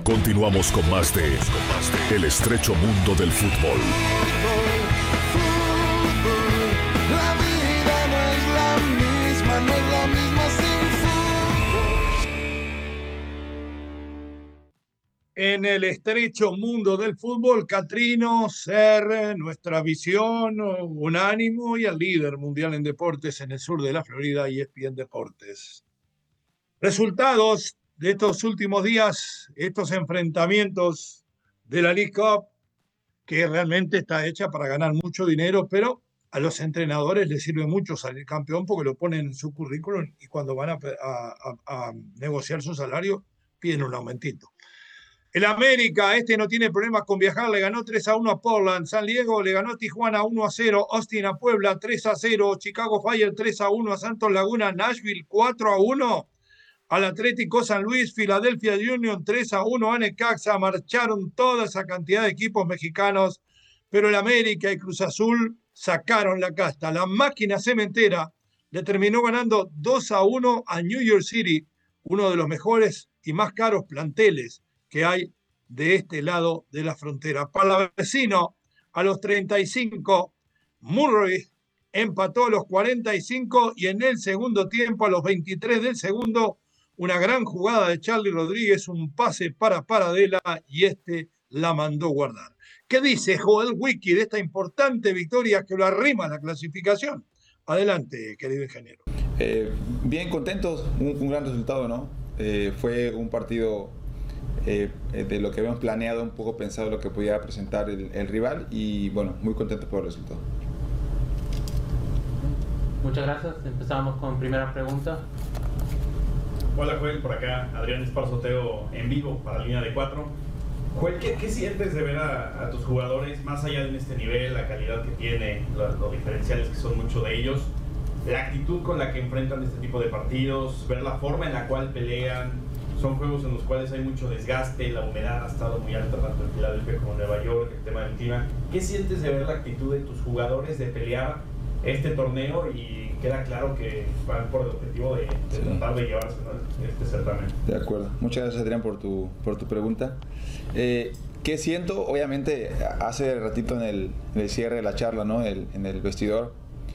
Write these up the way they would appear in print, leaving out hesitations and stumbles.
Continuamos con más de El estrecho mundo del fútbol. La vida no es la misma, no es la misma sin fútbol. En el estrecho mundo del fútbol, Catrino, ser nuestra visión, unánimo y el líder mundial en deportes en el sur de la Florida, ESPN Deportes. Resultados de estos últimos días, estos enfrentamientos de la League Cup, que realmente está hecha para ganar mucho dinero, pero a los entrenadores les sirve mucho salir campeón porque lo ponen en su currículum y cuando van a negociar su salario piden un aumentito. El América, no tiene problemas con viajar, le ganó 3-1 a Portland. San Diego le ganó a Tijuana 1-0, Austin a Puebla 3-0, Chicago Fire 3-1 a Santos Laguna, Nashville 4-1 al Atlético San Luis, Philadelphia Union 3-1 a Necaxa. Marcharon toda esa cantidad de equipos mexicanos, pero el América y Cruz Azul sacaron la casta. La máquina cementera le terminó ganando 2-1 a New York City, uno de los mejores y más caros planteles que hay de este lado de la frontera. Palavecino a los 35, Murray empató a los 45 y en el segundo tiempo, a los 23 del segundo, una gran jugada de Charlie Rodríguez, un pase para Paradela y la mandó guardar. ¿Qué dice Joel Wiki de esta importante victoria que lo arrima a la clasificación? Adelante, querido ingeniero. Bien contentos, un gran resultado, ¿no? Fue un partido de lo que habíamos planeado, un poco pensado lo que podía presentar el rival y bueno, muy contentos por el resultado. Muchas gracias. Empezamos con primera pregunta. Hola Joel, por acá Adrián Esparzoteo en vivo para Línea de 4. Joel, ¿qué sientes de ver a tus jugadores más allá de este nivel, la calidad que tiene, los diferenciales que son muchos de ellos, la actitud con la que enfrentan este tipo de partidos, ver la forma en la cual pelean? Son juegos en los cuales hay mucho desgaste, la humedad ha estado muy alta tanto en Filadelfia como en Nueva York, el tema del clima. ¿Qué sientes de ver la actitud de tus jugadores de pelear este torneo? Y queda claro que van por el objetivo de tratar de llevarse, ¿no?, este certamen. De acuerdo. Muchas gracias, Adrián, por tu pregunta. ¿Qué siento? Obviamente, hace ratito en el cierre de la charla, ¿no?, en el vestidor,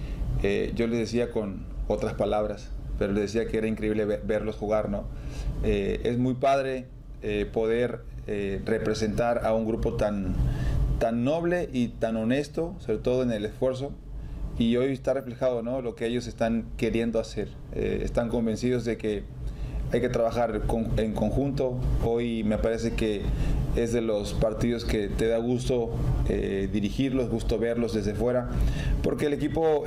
yo les decía con otras palabras, pero les decía que era increíble verlos jugar, ¿no? Es muy padre poder representar a un grupo tan noble y tan honesto, sobre todo en el esfuerzo, y hoy está reflejado, ¿no?, lo que ellos están queriendo hacer. Están convencidos de que hay que trabajar en conjunto. Hoy me parece que es de los partidos que te da gusto dirigirlos, gusto verlos desde fuera, porque el equipo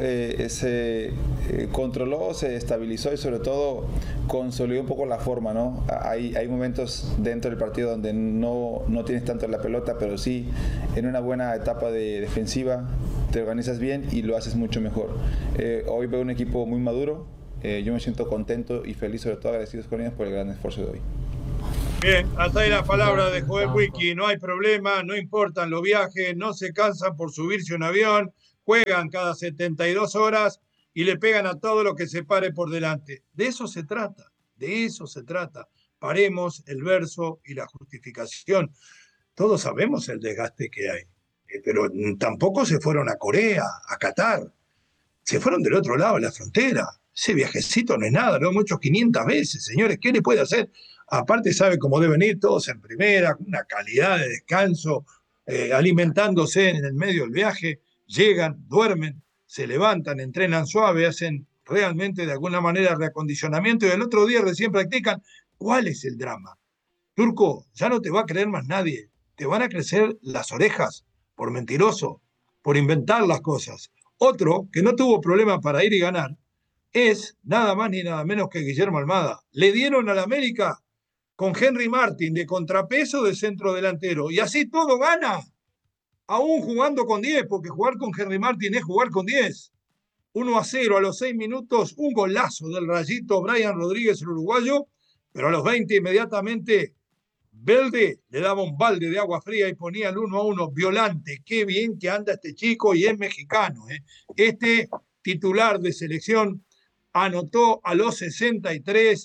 se controló, se estabilizó y sobre todo consolidó un poco la forma, ¿no? Hay momentos dentro del partido donde no tienes tanto la pelota, pero sí en una buena etapa de defensiva te organizas bien y lo haces mucho mejor. Hoy veo un equipo muy maduro. Yo me siento contento y feliz, sobre todo agradecidos con ellos por el gran esfuerzo de hoy. Bien, hasta ahí la palabra de Joel Wiki. No hay problema, no importan los viajes, no se cansan por subirse a un avión, juegan cada 72 horas y le pegan a todo lo que se pare por delante. De eso se trata, de eso se trata. Paremos el verso y la justificación. Todos sabemos el desgaste que hay, pero tampoco se fueron a Corea, a Qatar. Se fueron del otro lado de la frontera. Ese viajecito no es nada, lo hemos hecho 500 veces, señores. ¿Qué le puede hacer? Aparte sabe cómo deben ir todos en primera, con una calidad de descanso, alimentándose en el medio del viaje, llegan, duermen, se levantan, entrenan suave, hacen realmente de alguna manera reacondicionamiento y el otro día recién practican. ¿Cuál es el drama? Turco, ya no te va a creer más nadie. Te van a crecer las orejas por mentiroso, por inventar las cosas. Otro que no tuvo problema para ir y ganar es nada más ni nada menos que Guillermo Almada. Le dieron al América con Henry Martin de contrapeso de centro delantero y así todo gana, aún jugando con 10, porque jugar con Henry Martin es jugar con 10. 1-0 a los 6 minutos, un golazo del Rayito Brian Rodríguez, el uruguayo, pero a los 20 inmediatamente Velde le daba un balde de agua fría y ponía el 1-1. Violante, qué bien que anda este chico y es mexicano. Este titular de selección anotó a los 63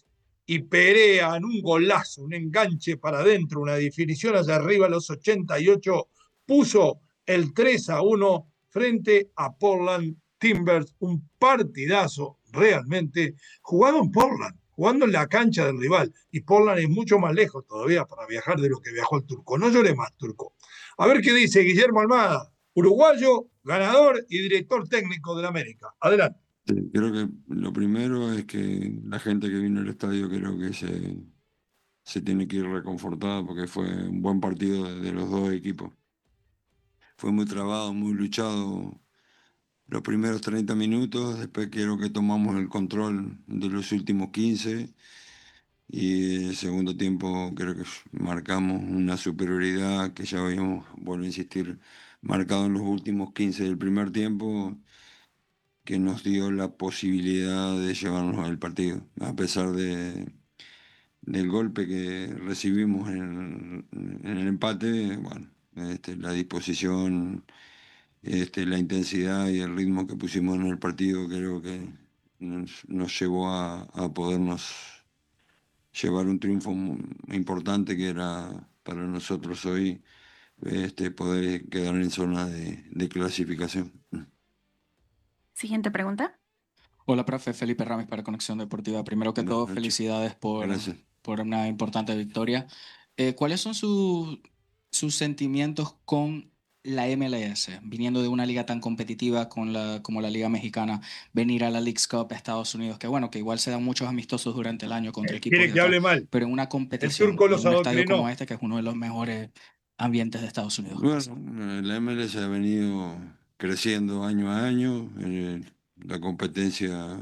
y Perea en un golazo, un enganche para adentro, una definición hacia arriba a los 88, puso el 3-1 frente a Portland Timbers, un partidazo realmente, jugado en Portland, jugando en la cancha del rival, y Portland es mucho más lejos todavía para viajar de lo que viajó el Turco. No llore más, Turco. A ver qué dice Guillermo Almada, uruguayo, ganador y director técnico del América. Adelante. Sí, creo que lo primero es que la gente que vino al estadio creo que se tiene que ir reconfortada porque fue un buen partido de los dos equipos. Fue muy trabado, muy luchado los primeros 30 minutos, después creo que tomamos el control de los últimos 15 y el segundo tiempo creo que marcamos una superioridad que ya habíamos, vuelvo a insistir, marcado en los últimos 15 del primer tiempo, que nos dio la posibilidad de llevarnos al partido, a pesar del golpe que recibimos en el empate. Bueno, la disposición, la intensidad y el ritmo que pusimos en el partido creo que nos llevó a podernos llevar un triunfo importante que era para nosotros hoy poder quedar en zona de clasificación. Siguiente pregunta. Hola, profe. Felipe Ramis para Conexión Deportiva. Primero que todo, Buenas noches. felicidades Gracias. por una importante victoria. ¿Cuáles son sus sentimientos con la MLS? Viniendo de una liga tan competitiva como la Liga Mexicana, venir a la Leagues Cup a Estados Unidos, que bueno, que igual se dan muchos amistosos durante el año contra equipos Quiere de que acá, hable mal. pero en una competición, turco en los un estadio adoctrinó. como este, que es uno de los mejores ambientes de Estados Unidos. Bueno, la MLS ha venido creciendo año a año, la competencia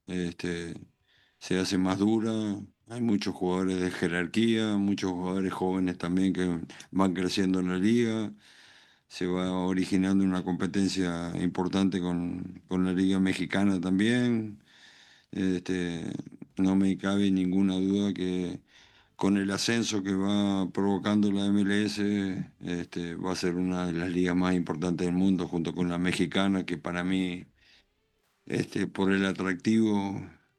se hace más dura, hay muchos jugadores de jerarquía, muchos jugadores jóvenes también que van creciendo en la liga, se va originando una competencia importante con la Liga Mexicana también. No me cabe ninguna duda que con el ascenso que va provocando la MLS, va a ser una de las ligas más importantes del mundo, junto con la mexicana, que para mí, por el atractivo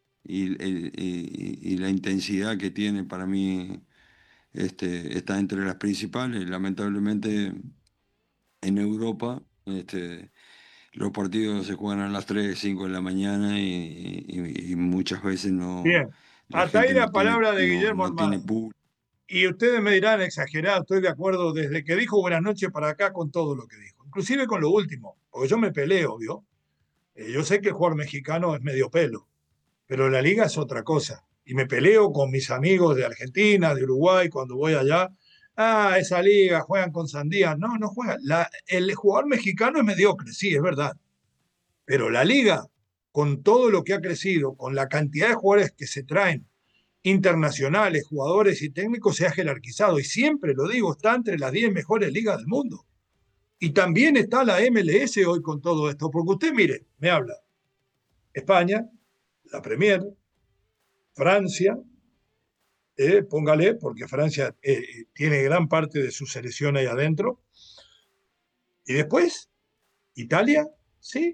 y la intensidad que tiene, para mí, está entre las principales. Lamentablemente, en Europa, los partidos se juegan a las 3, 5 de la mañana y muchas veces no, Bien. la Hasta ahí gente la no tiene, palabra de Guillermo no tiene Almada. público. Y ustedes me dirán exagerado, estoy de acuerdo desde que dijo buenas noches para acá con todo lo que dijo. Inclusive con lo último, porque yo me peleo, ¿vio? Yo sé que el jugador mexicano es medio pelo, pero la liga es otra cosa. Y me peleo con mis amigos de Argentina, de Uruguay, cuando voy allá. Ah, esa liga, juegan con sandía. No, no juegan. El jugador mexicano es mediocre, sí, es verdad. Pero la liga, con todo lo que ha crecido, con la cantidad de jugadores que se traen, internacionales, jugadores y técnicos, se ha jerarquizado. Y siempre lo digo, está entre las 10 mejores ligas del mundo. Y también está la MLS hoy con todo esto. Porque usted, mire, me habla España, la Premier, Francia, póngale, porque Francia tiene gran parte de su selección ahí adentro. Y después, Italia, sí,